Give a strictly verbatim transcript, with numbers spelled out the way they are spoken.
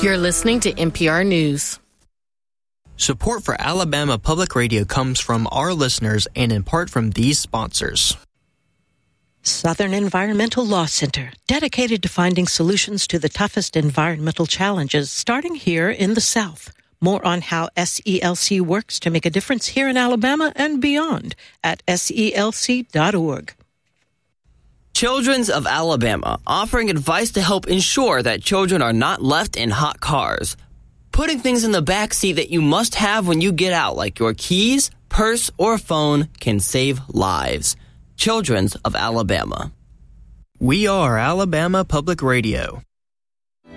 You're listening to N P R News. Support for Alabama Public Radio comes from our listeners and in part from these sponsors. Southern Environmental Law Center, dedicated to finding solutions to the toughest environmental challenges, starting here in the South. More on how S E L C works to make a difference here in Alabama and beyond at S E L C dot org. Children's of Alabama, offering advice to help ensure that children are not left in hot cars. Putting things in the back seat that you must have when you get out, like your keys, purse, or phone, can save lives. Children's of Alabama. We are Alabama Public Radio.